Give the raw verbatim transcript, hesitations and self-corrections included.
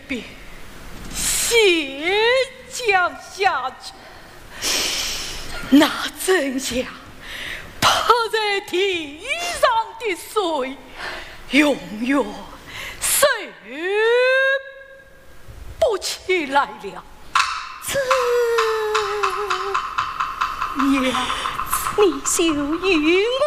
便先降下去，那真相泡在地上的水，永远收不起来了。 这娘， 你就与我